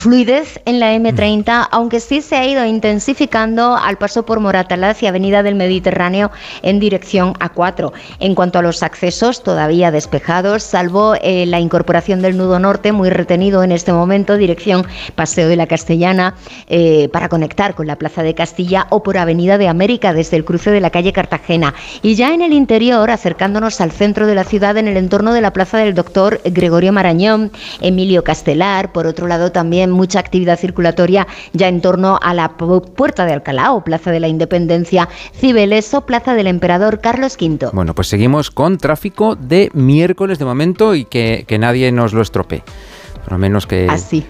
fluidez en la M30, aunque sí se ha ido intensificando al paso por Moratalaz y Avenida del Mediterráneo en dirección A4. En cuanto a los accesos, todavía despejados, salvo la incorporación del nudo norte, muy retenido en este momento, dirección Paseo de la Castellana, para conectar con la Plaza de Castilla, o por Avenida de América desde el cruce de la calle Cartagena. Y ya en el interior, acercándonos al centro de la ciudad, en el entorno de la Plaza del Doctor Gregorio Marañón, Emilio Castelar. Por otro lado, también mucha actividad circulatoria ya en torno a la Puerta de Alcalá o Plaza de la Independencia, Cibeles o Plaza del Emperador Carlos V. Bueno, pues seguimos con tráfico de miércoles de momento y que nadie nos lo estropee. Por lo menos que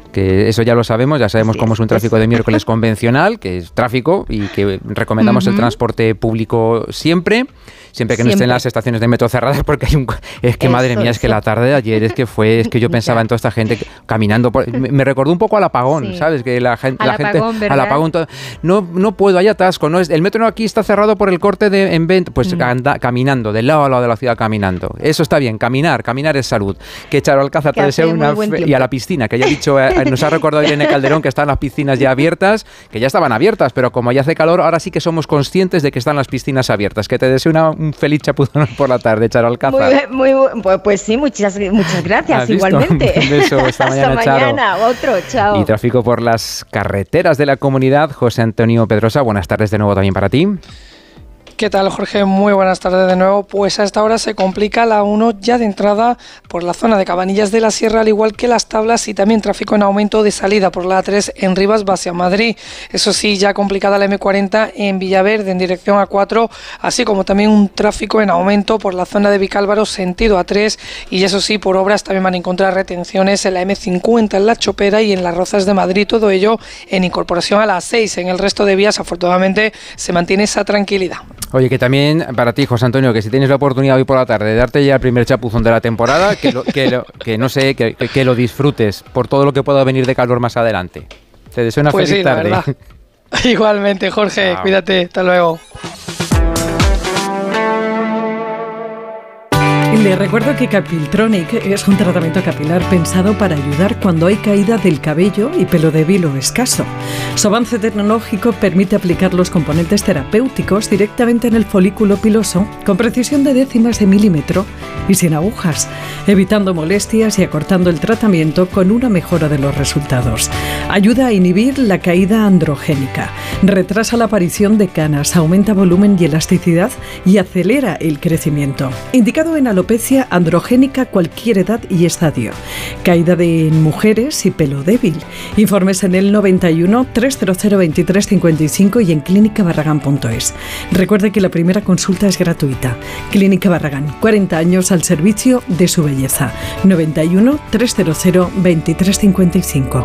eso ya lo sabemos, ya sabemos cómo es un tráfico de miércoles convencional, que es tráfico y que recomendamos el transporte público siempre que no estén las estaciones de metro cerradas, porque es que madre mía, es que la tarde de ayer es que yo pensaba en toda esta gente caminando me recordó un poco al apagón, ¿sabes? Que la gente al apagón no puedo, hay atasco, el metro aquí está cerrado por el corte en Vent, pues anda caminando de lado a lado de la ciudad caminando. Eso está bien, caminar es salud. Que Charo Alcázar te desea y a la piscina, que ya he dicho, nos ha recordado Irene Calderón que están las piscinas ya abiertas, que ya estaban abiertas, pero como ya hace calor, ahora sí que somos conscientes de que están las piscinas abiertas. Que te deseo un feliz chapuzón por la tarde, Charo Alcázar. Muy pues sí, muchas gracias, igualmente. Un beso, hasta mañana, Charo. Otro, chao. Y tráfico por las carreteras de la comunidad, José Antonio Pedrosa, buenas tardes de nuevo también para ti. ¿Qué tal, Jorge? Muy buenas tardes de nuevo. Pues a esta hora se complica la 1 ya de entrada por la zona de Cabanillas de la Sierra, al igual que Las Tablas, y también tráfico en aumento de salida por la A3 en Rivas hacia Madrid. Eso sí, ya complicada la M40 en Villaverde en dirección A4, así como también un tráfico en aumento por la zona de Vicálvaro sentido A3, y eso sí, por obras también van a encontrar retenciones en la M50 en La Chopera y en Las Rozas de Madrid, todo ello en incorporación a la A6. En el resto de vías, afortunadamente, se mantiene esa tranquilidad. Oye, que también para ti, José Antonio, que si tienes la oportunidad hoy por la tarde de darte ya el primer chapuzón de la temporada, que lo disfrutes por todo lo que pueda venir de calor más adelante. Te deseo una feliz tarde. Igualmente, Jorge, chao. Cuídate, hasta luego. Le recuerdo que Capiltronic es un tratamiento capilar pensado para ayudar cuando hay caída del cabello y pelo débil o escaso. Su avance tecnológico permite aplicar los componentes terapéuticos directamente en el folículo piloso con precisión de décimas de milímetro y sin agujas, evitando molestias y acortando el tratamiento con una mejora de los resultados. Ayuda a inhibir la caída androgénica, retrasa la aparición de canas, aumenta volumen y elasticidad y acelera el crecimiento. Indicado en alopecia androgénica, cualquier edad y estadio. Caída en mujeres y pelo débil. Informes en el 91 300 2355 y en clínicabarragán.es. Recuerde que la primera consulta es gratuita. Clínica Barragán, 40 años al servicio de su belleza. 91 300 2355.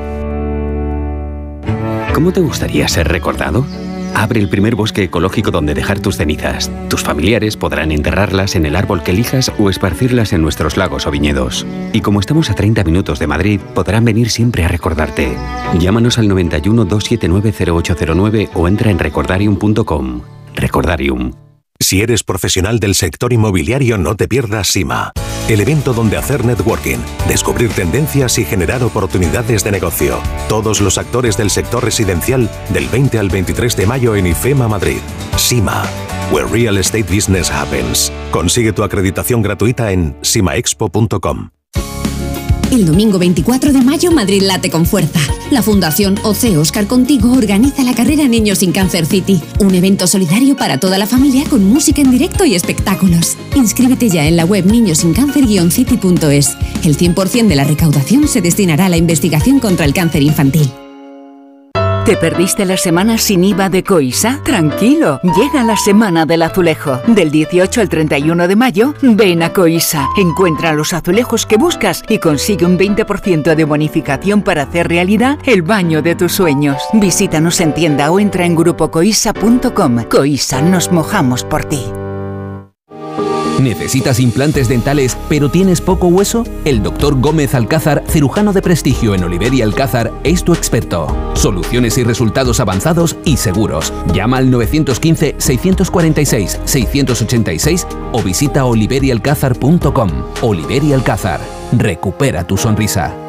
¿Cómo te gustaría ser recordado? Abre el primer bosque ecológico donde dejar tus cenizas. Tus familiares podrán enterrarlas en el árbol que elijas o esparcirlas en nuestros lagos o viñedos. Y como estamos a 30 minutos de Madrid, podrán venir siempre a recordarte. Llámanos al 91 279 0809 o entra en recordarium.com. Recordarium. Si eres profesional del sector inmobiliario, no te pierdas SIMA, el evento donde hacer networking, descubrir tendencias y generar oportunidades de negocio. Todos los actores del sector residencial del 20 al 23 de mayo en IFEMA Madrid. SIMA, where real estate business happens. Consigue tu acreditación gratuita en simaexpo.com. El domingo 24 de mayo, Madrid late con fuerza. La Fundación OC Óscar Contigo organiza la carrera Niños sin Cáncer City, un evento solidario para toda la familia con música en directo y espectáculos. Inscríbete ya en la web niñosincáncer-city.es. El 100% de la recaudación se destinará a la investigación contra el cáncer infantil. ¿Te perdiste la semana sin IVA de Coisa? Tranquilo, llega la Semana del Azulejo. Del 18 al 31 de mayo, ven a Coisa. Encuentra los azulejos que buscas y consigue un 20% de bonificación para hacer realidad el baño de tus sueños. Visítanos en tienda o entra en grupocoisa.com. Coisa, nos mojamos por ti. ¿Necesitas implantes dentales pero tienes poco hueso? El Dr. Gómez Alcázar, cirujano de prestigio en Oliver y Alcázar, es tu experto. Soluciones y resultados avanzados y seguros. Llama al 915-646-686 o visita oliverialcázar.com. Oliver y Alcázar. Recupera tu sonrisa.